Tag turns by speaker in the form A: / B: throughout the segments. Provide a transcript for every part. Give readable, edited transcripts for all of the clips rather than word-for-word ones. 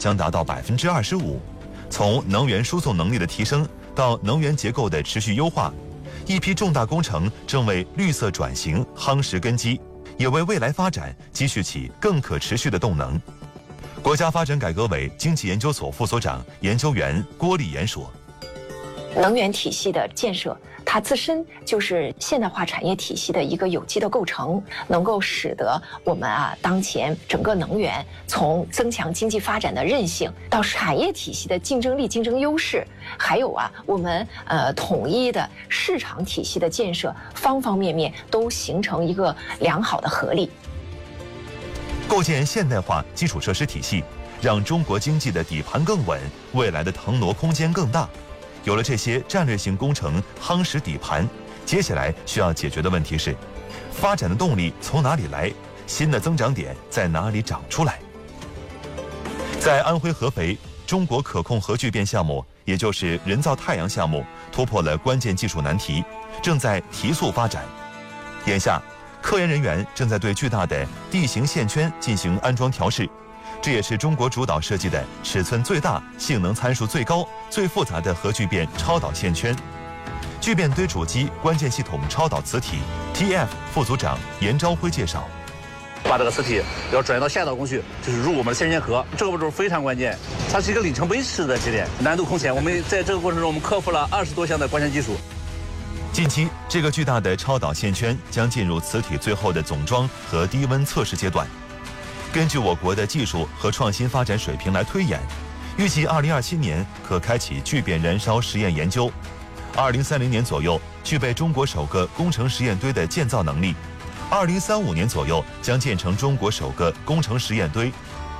A: 将达到25%。从能源输送能力的提升到能源结构的持续优化，一批重大工程正为绿色转型夯实根基，也为未来发展积蓄起更可持续的动能。国家发展改革委经济研究所副所长、研究员郭立言说：“
B: 能源体系的建设，它自身就是现代化产业体系的一个有机的构成，能够使得我们当前整个能源从增强经济发展的韧性，到产业体系的竞争力、竞争优势，还有我们统一的市场体系的建设，方方面面都形成一个良好的合力。
A: 构建现代化基础设施体系，让中国经济的底盘更稳，未来的腾挪空间更大。有了这些战略性工程夯实底盘，接下来需要解决的问题是：发展的动力从哪里来？新的增长点在哪里长出来？在安徽合肥，中国可控核聚变项目，也就是人造太阳项目，突破了关键技术难题，正在提速发展。眼下，科研人员正在对巨大的地形线圈进行安装调试，这也是中国主导设计的尺寸最大、性能参数最高、最复杂的核聚变超导线圈。聚变堆主机关键系统超导磁体 TF 副组长严朝辉介绍：“
C: 把这个磁体要转移到下一道工序，就是入我们的线圈核，这个步骤非常关键，它是一个里程碑式的节点，难度空前。我们在这个过程中，我们克服了20多项的关键技术。”
A: 近期，这个巨大的超导线圈将进入磁体最后的总装和低温测试阶段。根据我国的技术和创新发展水平来推演，预计2027年可开启聚变燃烧实验研究，2030年左右具备中国首个工程实验堆的建造能力，2035年左右将建成中国首个工程实验堆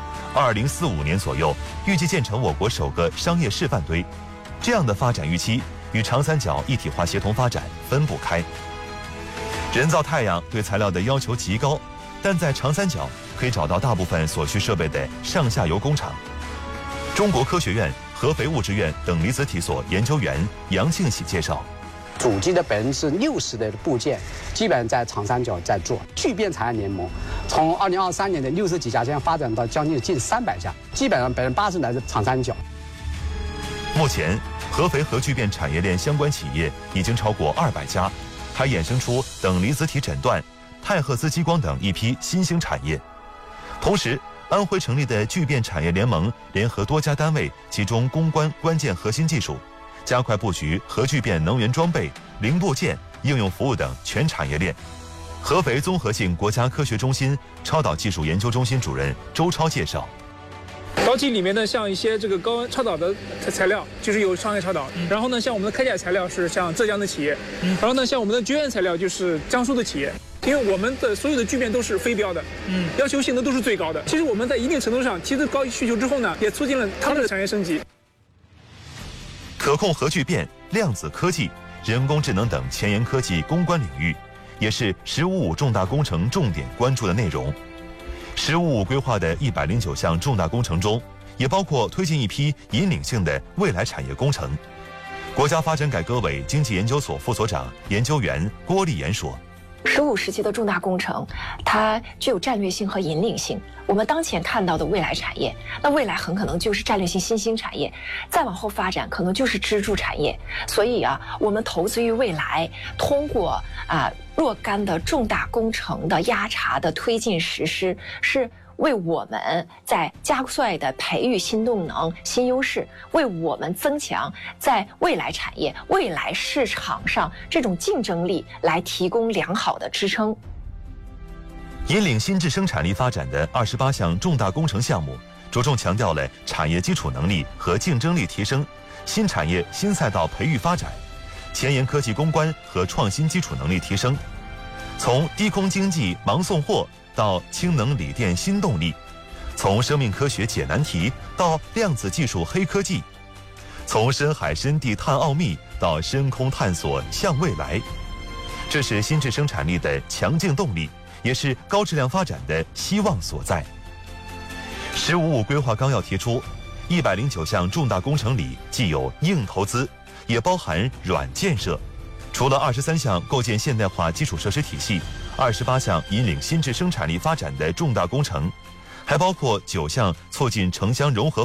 A: ，2045年左右预计建成我国首个商业示范堆。这样的发展预期与长三角一体化协同发展分不开。人造太阳对材料的要求极高，但在长三角可以找到大部分所需设备的上下游工厂。中国科学院合肥物质院等离子体所研究员杨庆喜介绍：
D: 主机的60%的部件基本上在长三角在做。聚变产业联盟从2023年的60几家，现在发展到将近300家，基本上80%来自长三角。
A: 目前，合肥核聚变产业链相关企业已经超过200家，还衍生出等离子体诊断、太赫兹激光等一批新兴产业。同时，安徽成立的聚变产业联盟联合多家单位，集中攻关关键核心技术，加快布局核聚变能源装备、零部件、应用服务等全产业链。合肥综合性国家科学中心超导技术研究中心主任周超介绍：
E: 导体里面呢，像一些这个高温超导的材料，就是有上海超导。然后呢，像我们的开甲材料是像浙江的企业。然后呢，像我们的绝缘材料就是江苏的企业。因为我们的所有的聚变都是非标的，要求性能都是最高的。其实我们在一定程度上提出高需求之后呢，也促进了他们的产业升级。
A: 可控核聚变、量子科技、人工智能等前沿科技攻关领域，也是“十五五”重大工程重点关注的内容。“十五五”规划的109项重大工程中，也包括推进一批引领性的未来产业工程。国家发展改革委经济研究所副所长、研究员郭立言说
B: ：“15时期的重大工程，它具有战略性和引领性。我们当前看到的未来产业，那未来很可能就是战略性新兴产业，再往后发展可能就是支柱产业。所以我们投资于未来，通过若干的重大工程的压查的推进实施，是为我们在加快的培育新动能、新优势，为我们增强在未来产业、未来市场上这种竞争力来提供良好的支撑。”
A: 引领新质生产力发展的28项重大工程项目，着重强调了产业基础能力和竞争力提升、新产业新赛道培育发展、前沿科技攻关和创新基础能力提升。从低空经济盲送货到氢能锂电新动力，从生命科学解难题到量子技术黑科技，从深海深地探奥秘到深空探索向未来，这是新质生产力的强劲动力，也是高质量发展的希望所在。“15五”规划纲要提出，109项重大工程里既有硬投资，也包含软建设。除了23项构建现代化基础设施体系，28项引领新质生产力发展的重大工程，还包括9项促进城乡融合